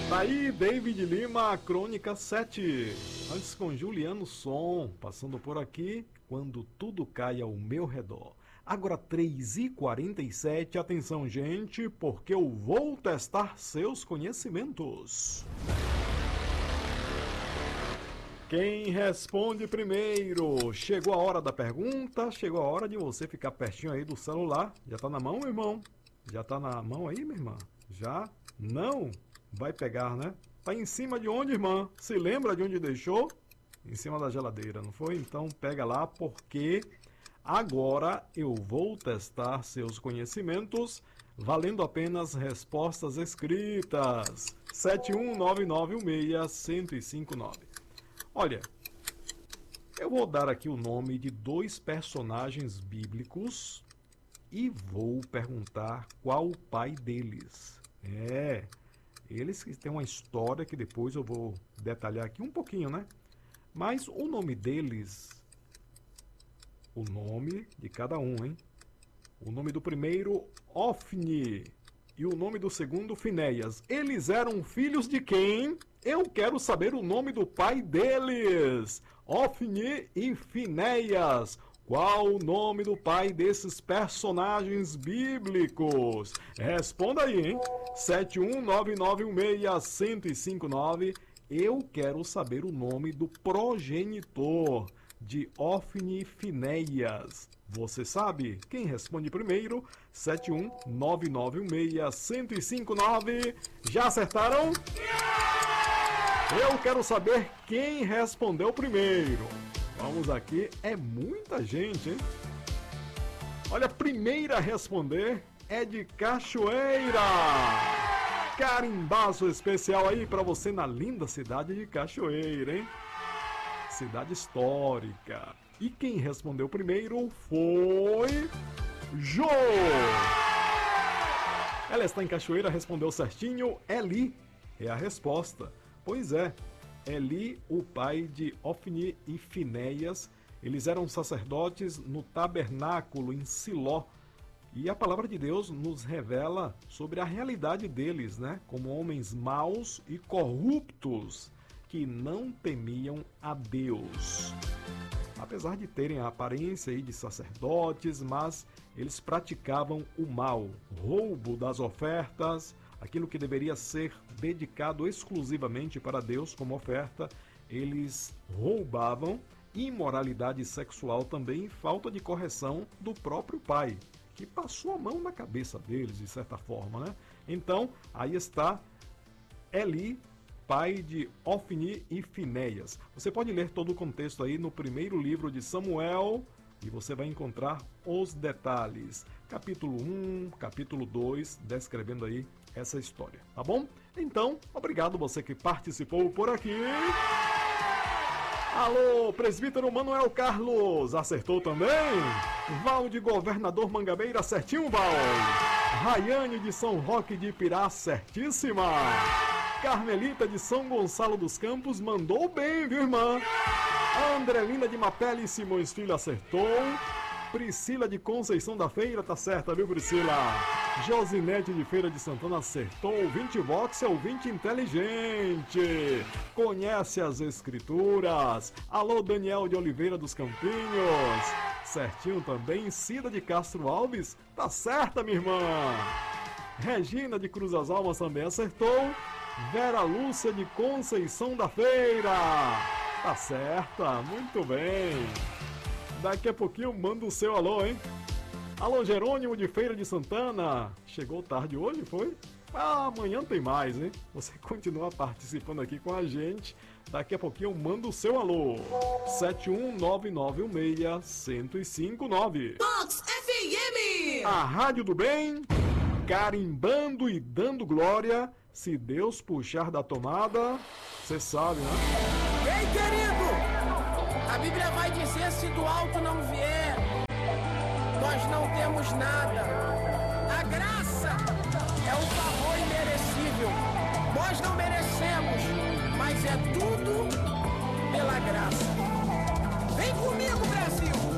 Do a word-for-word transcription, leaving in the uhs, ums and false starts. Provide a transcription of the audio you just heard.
Daí, David Lima, Crônica sete. Antes com Juliano Som, passando por aqui, quando tudo cai ao meu redor. Agora três e quarenta e sete, atenção gente, porque eu vou testar seus conhecimentos. Quem responde primeiro? Chegou a hora da pergunta, chegou a hora de você ficar pertinho aí do celular. Já tá na mão, meu irmão? Já tá na mão aí, minha irmã? Já? Não? Vai pegar, né? Tá em cima de onde, irmã? Se lembra de onde deixou? Em cima da geladeira, não foi? Então pega lá, porque agora eu vou testar seus conhecimentos, valendo apenas respostas escritas. sete um nove nove um seis, um zero cinco nove. Olha, eu vou dar aqui o nome de dois personagens bíblicos e vou perguntar qual o pai deles. É, eles que têm uma história que depois eu vou detalhar aqui um pouquinho, né? Mas o nome deles, o nome de cada um, hein? O nome do primeiro, Ofni, e o nome do segundo, Finéias. Eles eram filhos de quem? Eu quero saber o nome do pai deles. Ofni e Finéias. Qual o nome do pai desses personagens bíblicos? Responda aí, hein? sete um nove nove um seis, um zero cinco nove. Eu quero saber o nome do progenitor de Ofni e Finéias. Você sabe? Quem responde primeiro? sete um nove nove um seis, um zero cinco nove. Já acertaram? Eu quero saber quem respondeu primeiro. Vamos aqui, é muita gente, hein? Olha, a primeira a responder é de Cachoeira. Carimbaço especial aí pra você na linda cidade de Cachoeira, hein? Cidade histórica. E quem respondeu primeiro foi... Jô! Ela está em Cachoeira, respondeu certinho. Eli é a resposta. Pois é. Eli, o pai de Ofni e Finéias, eles eram sacerdotes no tabernáculo em Siló. E a palavra de Deus nos revela sobre a realidade deles, né? Como homens maus e corruptos que não temiam a Deus. Apesar de terem a aparência aí de sacerdotes, mas eles praticavam o mal, roubo das ofertas, aquilo que deveria ser dedicado exclusivamente para Deus como oferta, eles roubavam, imoralidade sexual também, falta de correção do próprio pai, que passou a mão na cabeça deles, de certa forma, né? Então, aí está Eli, pai de Ofni e Finéias. Você pode ler todo o contexto aí no primeiro livro de Samuel, e você vai encontrar os detalhes. Capítulo um, capítulo dois, descrevendo aí essa história, tá bom? Então, obrigado você que participou por aqui. Alô, presbítero Manuel Carlos, acertou também? Val de Governador Mangabeira, certinho, Val. Rayane de São Roque de Ipirá, certíssima. Carmelita de São Gonçalo dos Campos, mandou bem, viu, irmã? Andrelina de Mapele Simões Filho acertou. Priscila de Conceição da Feira, tá certa, viu, Priscila? Josinete de Feira de Santana acertou. Ouvinte Vox é ouvinte inteligente. Conhece as escrituras. Alô, Daniel de Oliveira dos Campinhos. Certinho também. Cida de Castro Alves, tá certa, minha irmã. Regina de Cruz das Almas também acertou. Vera Lúcia de Conceição da Feira, tá certa, muito bem. Daqui a pouquinho eu mando o seu alô, hein? Alô, Jerônimo de Feira de Santana. Chegou tarde hoje, foi? Ah, amanhã tem mais, hein? Você continua participando aqui com a gente. Daqui a pouquinho eu mando o seu alô. sete um nove nove um seis, um zero cinco nove. Vox F M! A Rádio do Bem, carimbando e dando glória. Se Deus puxar da tomada, você sabe, né? Ei, querido! A Bíblia vai dizer: se do alto não vier, nós não temos nada. A graça é um favor imerecível. Nós não merecemos, mas é tudo pela graça. Vem comigo, Brasil!